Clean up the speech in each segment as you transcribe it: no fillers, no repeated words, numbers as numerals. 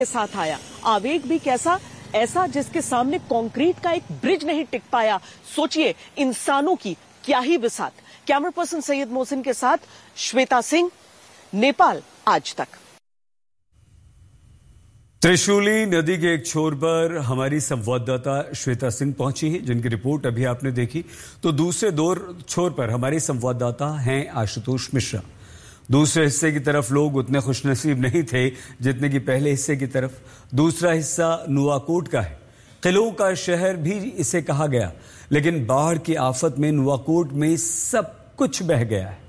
के साथ आया। आवेग भी कैसा, ऐसा जिसके सामने कंक्रीट का एक ब्रिज नहीं टिक पाया। सोचिए इंसानों की क्या ही बिसात। कैमरा पर्सन सैयद मोहसिन के साथ श्वेता सिंह, नेपाल आज तक। त्रिशूली नदी के एक छोर पर हमारी संवाददाता श्वेता सिंह पहुंची है, जिनकी रिपोर्ट अभी आपने देखी। तो दूसरे छोर पर हमारे संवाददाता हैं आशुतोष मिश्रा। दूसरे हिस्से की तरफ लोग उतने खुशनसीब नहीं थे जितने कि पहले हिस्से की तरफ। दूसरा हिस्सा नुवाकोट का है, किलों का शहर भी इसे कहा गया, लेकिन बाढ़ की आफत में नुवाकोट में सब कुछ बह गया है।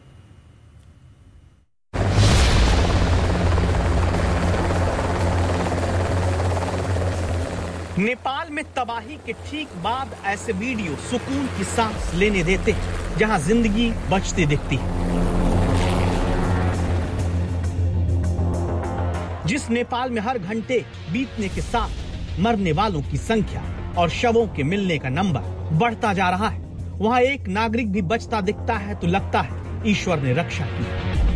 नेपाल में तबाही के ठीक बाद ऐसे वीडियो सुकून की सांस लेने देते हैं, जहां जिंदगी बचती दिखती है। जिस नेपाल में हर घंटे बीतने के साथ मरने वालों की संख्या और शवों के मिलने का नंबर बढ़ता जा रहा है, वहां एक नागरिक भी बचता दिखता है तो लगता है ईश्वर ने रक्षा की।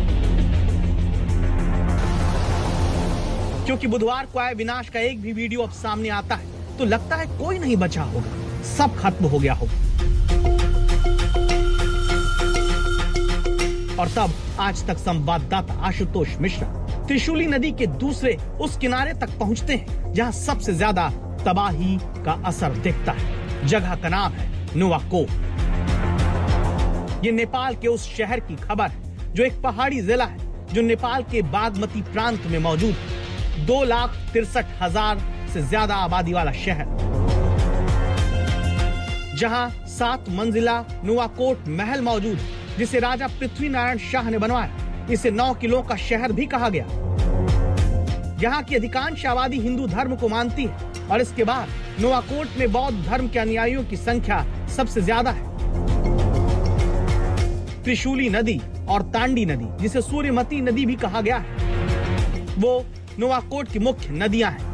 क्योंकि बुधवार को आए विनाश का एक भी वीडियो अब सामने आता है तो लगता है कोई नहीं बचा होगा, सब खत्म हो गया होगा। और तब आज तक संवाददाता आशुतोष मिश्रा त्रिशूली नदी के दूसरे उस किनारे तक पहुंचते हैं जहां सबसे ज्यादा तबाही का असर दिखता है। जगह का नाम है नुवाकोट। ये नेपाल के उस शहर की खबर है जो एक पहाड़ी जिला है, जो नेपाल के बागमती प्रांत में मौजूद है। 2,63,000 से ज्यादा आबादी वाला शहर, जहां 7 मंजिला नुवाकोट महल मौजूद है, जिसे राजा पृथ्वीनारायण शाह ने बनवाया। इसे 9 किलों का शहर भी कहा गया। यहाँ की अधिकांश आबादी हिंदू धर्म को मानती है और इसके बाद नुवाकोट में बौद्ध धर्म के अनुयायियों की संख्या सबसे ज्यादा है। त्रिशूली नदी और तांडी नदी, जिसे सूर्यमती नदी भी कहा गया है, वो नुवाकोट की मुख्य नदियां हैं।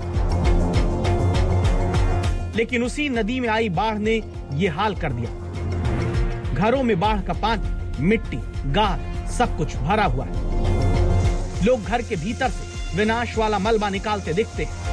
लेकिन उसी नदी में आई बाढ़ ने ये हाल कर दिया। घरों में बाढ़ का पानी, मिट्टी, गाद सब कुछ भरा हुआ है। लोग घर के भीतर से विनाश वाला मलबा निकालते दिखते हैं।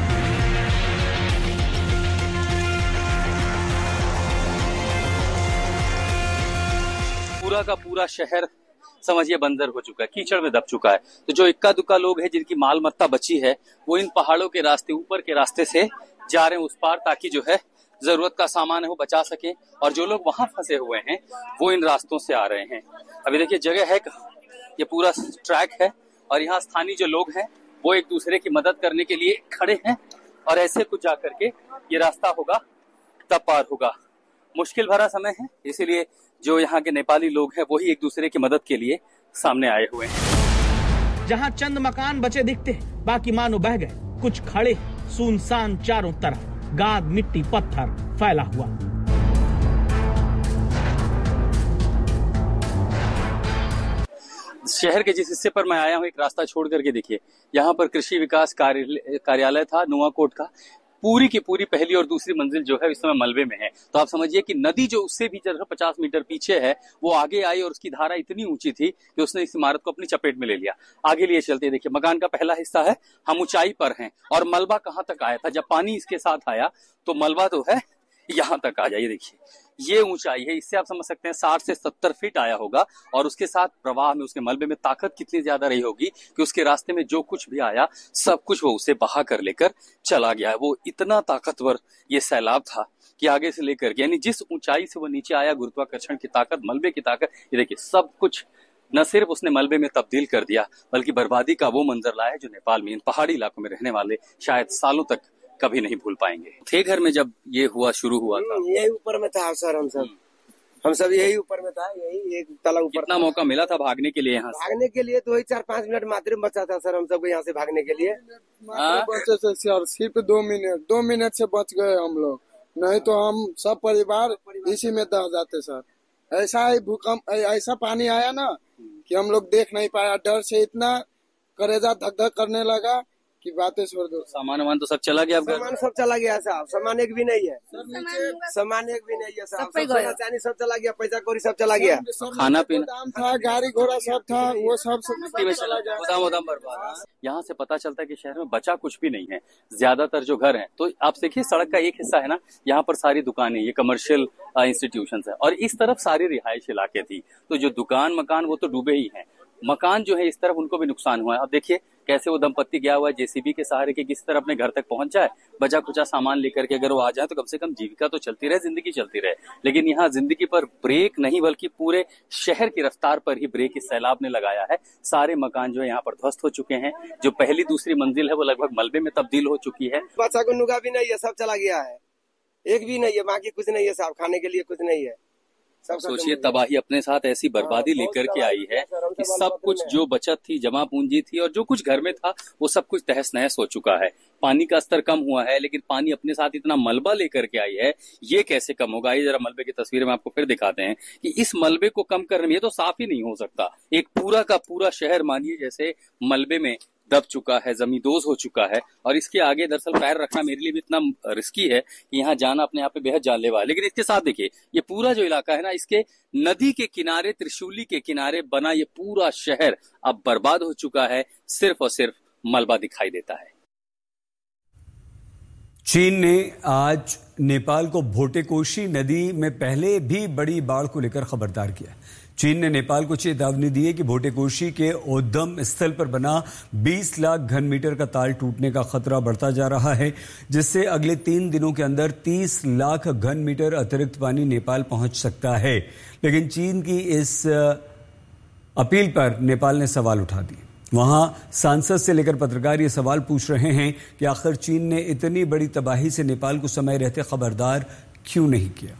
पूरा का पूरा शहर समझिए बंजर हो चुका है, कीचड़ में दब चुका है। तो जो इक्का दुक्का लोग हैं जिनकी माल मत्ता बची है, वो इन पहाड़ों के रास्ते, ऊपर के रास्ते से जा रहे हैं उस पार, ताकि जो है जरूरत का सामान है वो बचा सके। और जो लोग वहां फंसे हुए हैं वो इन रास्तों से आ रहे हैं। अभी देखिए जगह है, ये पूरा ट्रैक है और यहाँ स्थानीय जो लोग हैं वो एक दूसरे की मदद करने के लिए खड़े हैं। और ऐसे कुछ जा करके ये रास्ता होगा तब पार होगा। मुश्किल भरा समय है, इसीलिए जो यहाँ के नेपाली लोग हैं वही एक दूसरे की मदद के लिए सामने आए हुए हैं। जहाँ चंद मकान बचे दिखते हैं, बाकी मानो बह गए। कुछ खड़े, सुनसान चारों तरफ, गाद, मिट्टी, पत्थर फैला हुआ। शहर के जिस हिस्से पर मैं आया हूँ, एक रास्ता छोड़ करके देखिए, यहाँ पर कृषि विकास कार्यालय था नुवाकोट का। पूरी की पूरी पहली और दूसरी मंजिल जो है इस समय मलबे में है। तो आप समझिए कि नदी जो उससे भी 50 मीटर पीछे है, वो आगे आई और उसकी धारा इतनी ऊंची थी कि उसने इस इमारत को अपनी चपेट में ले लिया। आगे लिए चलते देखिए, मकान का पहला हिस्सा है, हम ऊंचाई पर हैं। और मलबा कहाँ तक आया था, जब पानी इसके साथ आया तो मलबा तो है यहाँ तक आ जाइए। देखिए ये ऊंचाई है, इससे आप समझ सकते हैं 60 से 70 फीट आया होगा। और उसके साथ प्रवाह में, उसके मलबे में ताकत कितनी ज्यादा रही होगी कि उसके रास्ते में जो कुछ भी आया सब कुछ वो उसे बहा कर लेकर चला गया है। वो इतना ताकतवर ये सैलाब था कि आगे से लेकर, यानी जिस ऊंचाई से वो नीचे आया, गुरुत्वाकर्षण की ताकत, मलबे की ताकत, ये देखिए सब कुछ न सिर्फ उसने मलबे में तब्दील कर दिया, बल्कि बर्बादी का वो मंजर लाया जो नेपाल में इन पहाड़ी इलाकों में रहने वाले शायद सालों तक कभी नहीं भूल पाएंगे। थे घर में जब ये हुआ, शुरू हुआ था, यही ऊपर में था सर। हम सब यही ऊपर में था, यही एक तला ऊपर। कितना मौका मिला था भागने के लिए? यहाँ भागने के लिए तो वही 4-5 मिनट मात्र बचा था सर हम सबको यहाँ से भागने के लिए। बचे थे सर, सिर्फ 2 मिनट से बच गए हम लोग, नहीं तो हम सब परिवार इसी में दह जाते सर। ऐसा ही भूकंप, ऐसा पानी आया ना कि हम लोग देख नहीं पाया। डर से इतना करेजा धक धक करने लगा की बातें छोड़ दो। सामान तो सब चला गया, सामान सब चला गया साहब, सामान एक भी नहीं है, सामान एक भी नहीं है साहब, सोना चांदी सब चला गया, पैसा कौड़ी सब चला गया, खाना पीना दाम था, गाड़ी घोड़ा सब था, वो सब चला गया, गोदाम बर्बाद। यहाँ से पता चलता है कि शहर में बचा कुछ भी नहीं है। ज्यादातर जो घर हैं, तो आप देखिए सड़क का एक हिस्सा है ना, यहाँ पर सारी दुकानें, ये कमर्शियल इंस्टीट्यूशंस है, और इस तरफ सारी रिहायश इलाके थी। तो जो दुकान मकान वो तो डूबे ही हैं, मकान जो है इस तरफ उनको भी नुकसान हुआ है। अब देखिए कैसे वो दंपत्ति गया हुआ है जेसीबी के सहारे के किस तरह अपने घर तक पहुंच जाए, बचा कुचा सामान लेकर के अगर वो आ जाए तो कम से कम जीविका तो चलती रहे, जिंदगी चलती रहे। लेकिन यहाँ जिंदगी पर ब्रेक नहीं बल्कि पूरे शहर की रफ्तार पर ही ब्रेक इस सैलाब ने लगाया है। सारे मकान जो है यहाँ पर ध्वस्त हो चुके हैं। जो पहली दूसरी मंजिल है वो लगभग मलबे में तब्दील हो चुकी है। बच्चा को नुगा भी नहीं है, सब चला गया है, एक भी नहीं है, बाकी कुछ नहीं है साहब, खाने के लिए कुछ नहीं है। सोचिए तबाही अपने साथ ऐसी बर्बादी लेकर के आई है कि सब कुछ जो बचत थी, जमा पूंजी थी और जो कुछ घर में था वो सब कुछ तहस नहस हो चुका है। पानी का स्तर कम हुआ है, लेकिन पानी अपने साथ इतना मलबा लेकर के आई है, ये कैसे कम होगा? ये जरा मलबे की तस्वीर में आपको फिर दिखाते हैं कि इस मलबे को कम करने में ये तो साफ ही नहीं हो सकता। एक पूरा का पूरा शहर मानिए जैसे मलबे में दब चुका है, जमींदोज हो चुका है, और इसके आगे दरअसल पैर रखना मेरे लिए भी इतना रिस्की है कि यहाँ जाना अपने आप पे बेहद जानलेवा है। लेकिन इसके साथ देखिए ये पूरा जो इलाका है ना, इसके नदी के किनारे, त्रिशूली के किनारे बना ये पूरा शहर अब बर्बाद हो चुका है, सिर्फ और सिर्फ मलबा दिखाई देता है। चीन ने आज नेपाल को भोटेकोशी नदी में पहले भी बड़ी बाढ़ को लेकर खबरदार किया। चीन ने नेपाल को चेतावनी दी है कि भोटेकोशी के उद्गम स्थल पर बना 20 लाख घन मीटर का ताल टूटने का खतरा बढ़ता जा रहा है, जिससे अगले 3 दिनों के अंदर 30 लाख घन मीटर अतिरिक्त पानी नेपाल पहुंच सकता है। लेकिन चीन की इस अपील पर नेपाल ने सवाल उठा दिए। वहां सांसद से लेकर पत्रकार ये सवाल पूछ रहे हैं कि आखिर चीन ने इतनी बड़ी तबाही से नेपाल को समय रहते खबरदार क्यों नहीं किया।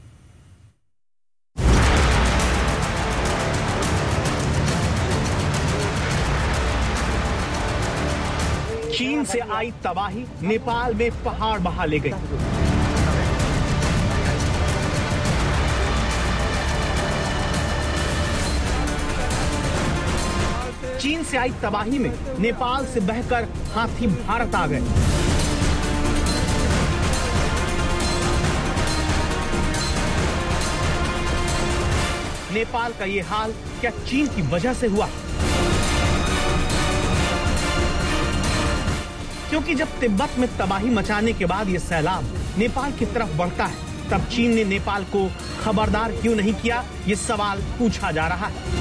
चीन से आई तबाही नेपाल में पहाड़ बहा ले गई। चीन से आई तबाही में नेपाल से बहकर हाथी भारत आ गए। नेपाल का ये हाल क्या चीन की वजह से हुआ? क्योंकि जब तिब्बत में तबाही मचाने के बाद ये सैलाब नेपाल की तरफ बढ़ता है, तब चीन ने नेपाल को खबरदार क्यों नहीं किया, ये सवाल पूछा जा रहा है।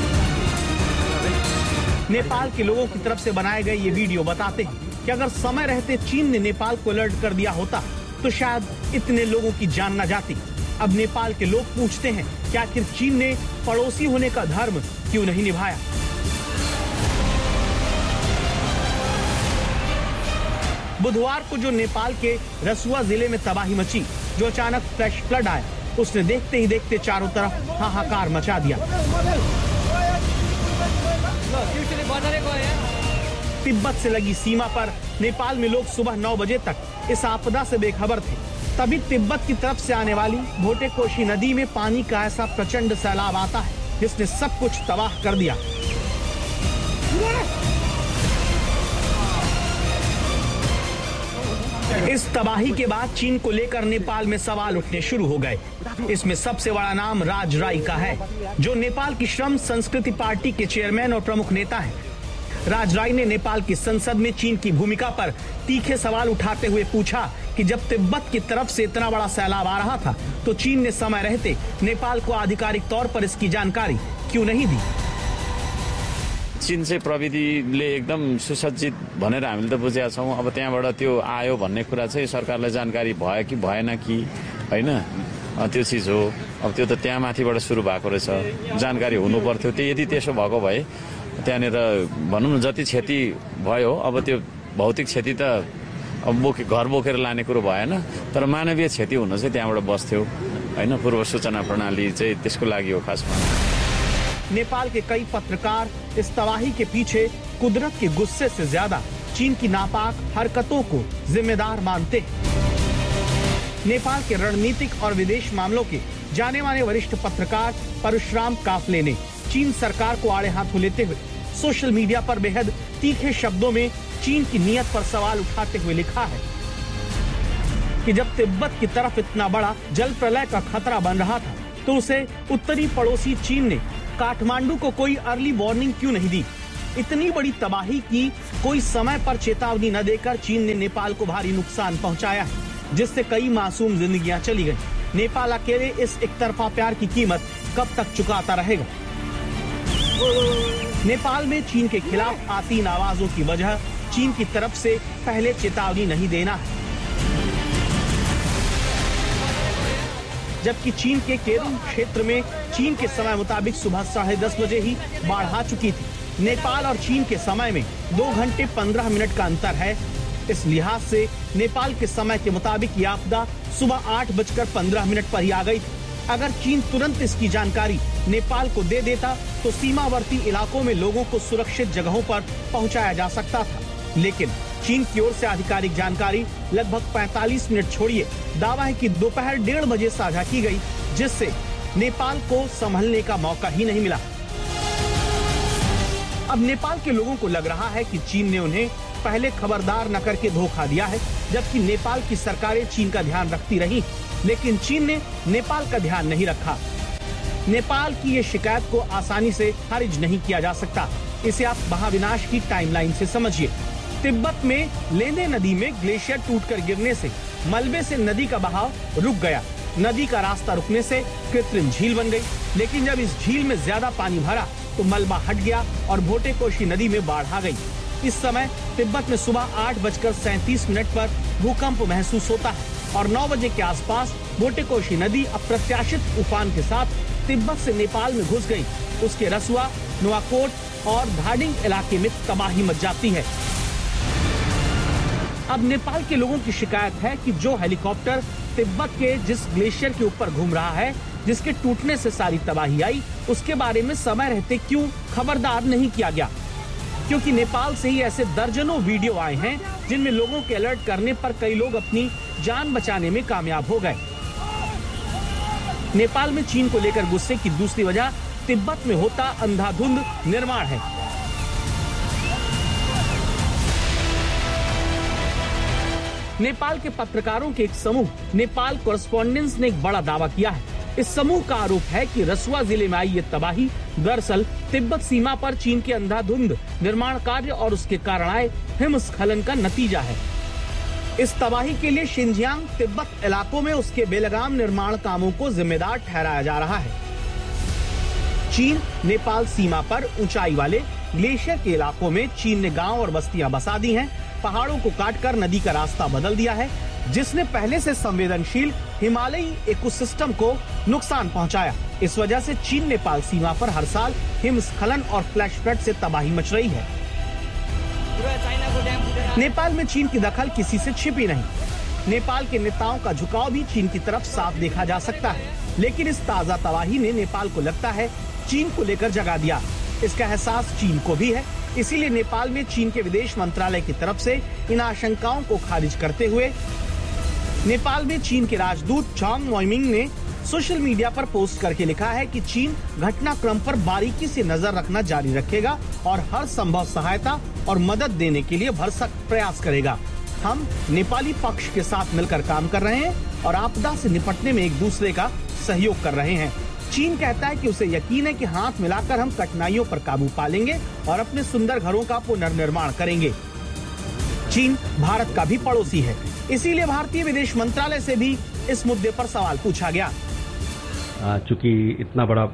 नेपाल के लोगों की तरफ से बनाए गए ये वीडियो बताते हैं कि अगर समय रहते चीन ने नेपाल को अलर्ट कर दिया होता तो शायद इतने लोगों की जान न जाती। अब नेपाल के लोग पूछते हैं कि आखिर चीन ने पड़ोसी होने का धर्म क्यों नहीं निभाया। बुधवार को जो नेपाल के रसुआ जिले में तबाही मची, जो अचानक फ्लैश फ्लड आया, उसने देखते ही देखते चारों तरफ हाहाकार मचा दिया। तिब्बत से लगी सीमा पर नेपाल में लोग सुबह 9 बजे तक इस आपदा से बेखबर थे। तभी तिब्बत की तरफ से आने वाली भोटेकोशी नदी में पानी का ऐसा प्रचंड सैलाब आता है जिसने सब कुछ तबाह कर दिया। इस तबाही के बाद चीन को लेकर नेपाल में सवाल उठने शुरू हो गए। इसमें सबसे बड़ा नाम राज राई का है, जो नेपाल की श्रम संस्कृति पार्टी के चेयरमैन और प्रमुख नेता हैं। राज राई ने नेपाल की संसद में चीन की भूमिका पर तीखे सवाल उठाते हुए पूछा कि जब तिब्बत की तरफ से इतना बड़ा सैलाब आ रहा था तो चीन ने समय रहते नेपाल को आधिकारिक तौर पर इसकी जानकारी क्यों नहीं दी। चीन चाहिँ प्रविधिले एकदम सुसज्जित भनेर हामीले त बुझेका छौँ। अब त्यहाँबाट त्यो आयो भन्ने कुरा चाहिँ सरकारलाई जानकारी भयो कि भएन कि होइन, त्यो चिज हो। अब त्यो त त्यहाँ माथिबाट सुरु भएको रहेछ, जानकारी हुनु पर्थ्यो। त्यो यदि त्यसो भएको भए त्यहाँनिर भनौँ न जति क्षति भयो, अब त्यो भौतिक क्षति त अब घर बोकेर लाने कुरो भएन, तर मानवीय क्षति हुन चाहिँ त्यहाँबाट बस्थ्यो होइन। पूर्व सूचना प्रणाली चाहिँ त्यसको लागि हो खासमा। नेपाल के कई पत्रकार इस तबाही के पीछे कुदरत के गुस्से से ज्यादा चीन की नापाक हरकतों को जिम्मेदार मानते हैं। नेपाल के रणनीतिक और विदेश मामलों के जाने माने वरिष्ठ पत्रकार परशुराम काफले ने चीन सरकार को आड़े हाथों लेते हुए सोशल मीडिया पर बेहद तीखे शब्दों में चीन की नीयत पर सवाल उठाते हुए लिखा है कि जब तिब्बत की तरफ इतना बड़ा जल प्रलय का खतरा बन रहा था तो उसे उत्तरी पड़ोसी चीन ने काठमांडू को कोई अर्ली वार्निंग क्यों नहीं दी। इतनी बड़ी तबाही की कोई समय पर चेतावनी न देकर चीन ने नेपाल को भारी नुकसान पहुंचाया है, जिससे कई मासूम जिंदगियां चली गईं। नेपाल अकेले इस एकतरफा प्यार की कीमत कब तक चुकाता रहेगा? नेपाल में चीन के खिलाफ आती इन आवाजों की वजह चीन की तरफ से पहले चेतावनी नहीं देना है। जबकि चीन के केरुंग क्षेत्र में चीन के समय मुताबिक सुबह 10:30 बजे ही बाढ़ आ चुकी थी। नेपाल और चीन के समय में 2 घंटे 15 मिनट का अंतर है। इस लिहाज से नेपाल के समय के मुताबिक ये आपदा सुबह 8:15 पर ही आ गई थी। अगर चीन तुरंत इसकी जानकारी नेपाल को दे देता तो सीमावर्ती इलाकों में लोगों को सुरक्षित जगहों पर पहुंचाया जा सकता था, लेकिन चीन की ओर से आधिकारिक जानकारी लगभग 45 मिनट छोड़िए दावा है कि दोपहर 1:30 बजे साझा की गई, जिससे नेपाल को संभलने का मौका ही नहीं मिला। अब नेपाल के लोगों को लग रहा है कि चीन ने उन्हें पहले खबरदार न करके धोखा दिया है, जबकि नेपाल की सरकारें चीन का ध्यान रखती रही, लेकिन चीन ने नेपाल का ध्यान नहीं रखा। नेपाल की ये शिकायत को आसानी से खारिज नहीं किया जा सकता। इसे आप महाविनाश की टाइमलाइन से समझिए। तिब्बत में लेने नदी में ग्लेशियर टूटकर गिरने से मलबे से नदी का बहाव रुक गया। नदी का रास्ता रुकने से कृत्रिम झील बन गई, लेकिन जब इस झील में ज्यादा पानी भरा तो मलबा हट गया और भोटेकोशी नदी में बाढ़ आ गई। इस समय तिब्बत में सुबह 8:37 पर भूकंप महसूस होता है और 9 बजे के आसपास भोटेकोशी नदी अप्रत्याशित उफान के साथ तिब्बत से नेपाल में घुस गई। उसके रसुआ, नुआकोट और धाडिंग इलाके में तबाही मच जाती है। अब नेपाल के लोगों की शिकायत है कि जो हेलीकॉप्टर तिब्बत के जिस ग्लेशियर के ऊपर घूम रहा है, जिसके टूटने से सारी तबाही आई, उसके बारे में समय रहते क्यों खबरदार नहीं किया गया? क्योंकि नेपाल से ही ऐसे दर्जनों वीडियो आए हैं जिनमें लोगों के अलर्ट करने पर कई लोग अपनी जान बचाने में कामयाब हो गए। नेपाल में चीन को लेकर गुस्से की दूसरी वजह तिब्बत में होता अंधाधुंध निर्माण है। नेपाल के पत्रकारों के एक समूह नेपाल कॉरेस्पॉन्डेंस ने एक बड़ा दावा किया है। इस समूह का आरोप है कि रसुआ जिले में आई ये तबाही दरअसल तिब्बत सीमा पर चीन के अंधाधुंध निर्माण कार्य और उसके कारण आए हिमस्खलन का नतीजा है। इस तबाही के लिए शिनजियांग तिब्बत इलाकों में उसके बेलगाम निर्माण कामों को जिम्मेदार ठहराया जा रहा है। चीन नेपाल सीमा पर ऊंचाई वाले ग्लेशियर के इलाकों में चीन ने गांव और बस्तियां बसा दी हैं। पहाड़ों को काटकर नदी का रास्ता बदल दिया है, जिसने पहले से संवेदनशील हिमालयी इकोसिस्टम को नुकसान पहुंचाया। इस वजह से चीन नेपाल सीमा पर हर साल हिमस्खलन और फ्लैश फ्लड से तबाही मच रही है। नेपाल में चीन की दखल किसी से छिपी नहीं। नेपाल के नेताओं का झुकाव भी चीन की तरफ साफ देखा जा सकता है, लेकिन इस ताजा तबाही ने नेपाल को लगता है चीन को लेकर जगा दिया। इसका एहसास चीन को भी है, इसीलिए नेपाल में चीन के विदेश मंत्रालय की तरफ से इन आशंकाओं को खारिज करते हुए नेपाल में चीन के राजदूत चांग मोइमिंग ने सोशल मीडिया पर पोस्ट करके लिखा है कि चीन घटनाक्रम पर बारीकी से नजर रखना जारी रखेगा और हर संभव सहायता और मदद देने के लिए भरसक प्रयास करेगा। हम नेपाली पक्ष के साथ मिलकर काम कर रहे हैं और आपदा से निपटने में एक दूसरे का सहयोग कर रहे हैं। चीन कहता है कि उसे यकीन है कि हाथ मिलाकर हम कठिनाइयों पर काबू पा लेंगे और अपने सुंदर घरों का पुनर्निर्माण करेंगे। चीन भारत का भी पड़ोसी है, इसीलिए भारतीय विदेश मंत्रालय से भी इस मुद्दे पर सवाल पूछा गया। चूंकि इतना बड़ा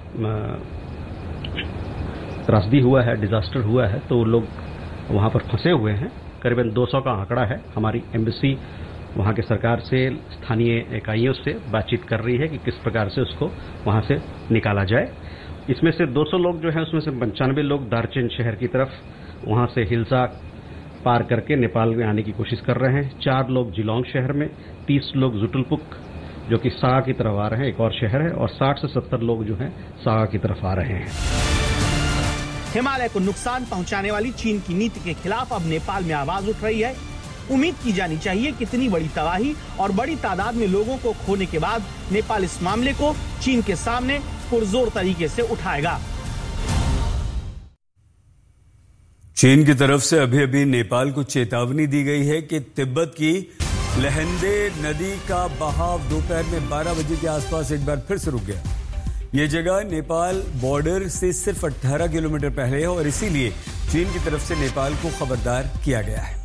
त्रासदी हुआ है, डिजास्टर हुआ है, तो लोग वहां पर फंसे हुए हैं। करीबन 200 का आंकड़ा है। हमारी एम्बेसी वहां के सरकार से, स्थानीय इकाइयों से बातचीत कर रही है कि किस प्रकार से उसको वहां से निकाला जाए। इसमें से 200 लोग जो हैं, उसमें से 95 लोग दार्चेन शहर की तरफ वहां से हिल्सा पार करके नेपाल में आने की कोशिश कर रहे हैं। 4 लोग जिलोंग शहर में, 30 लोग जुटुलपुक जो कि सागा की तरफ आ रहे हैं, एक और शहर है, और 60 से 70 लोग जो हैं सागा की तरफ आ रहे हैं। हिमालय को नुकसान पहुंचाने वाली चीन की नीति के खिलाफ अब नेपाल में आवाज उठ रही है। उम्मीद की जानी चाहिए कि इतनी बड़ी तबाही और बड़ी तादाद में लोगों को खोने के बाद नेपाल इस मामले को चीन के सामने पुरजोर तरीके से उठाएगा। चीन की तरफ से अभी अभी नेपाल को चेतावनी दी गई है कि तिब्बत की लहंदे नदी का बहाव दोपहर में 12 बजे के आसपास एक बार फिर से रुक गया। ये जगह नेपाल बॉर्डर से सिर्फ 18 किलोमीटर पहले है और इसीलिए चीन की तरफ से नेपाल को खबरदार किया गया है।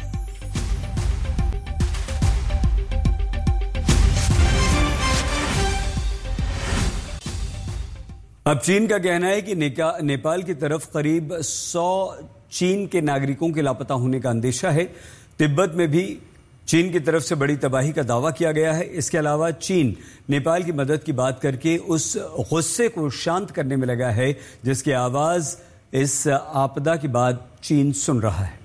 अब चीन का कहना है कि नेपाल की तरफ करीब 100 चीन के नागरिकों के लापता होने का अंदेशा है। तिब्बत में भी चीन की तरफ से बड़ी तबाही का दावा किया गया है। इसके अलावा चीन नेपाल की मदद की बात करके उस गुस्से को शांत करने में लगा है जिसकी आवाज इस आपदा के बाद चीन सुन रहा है।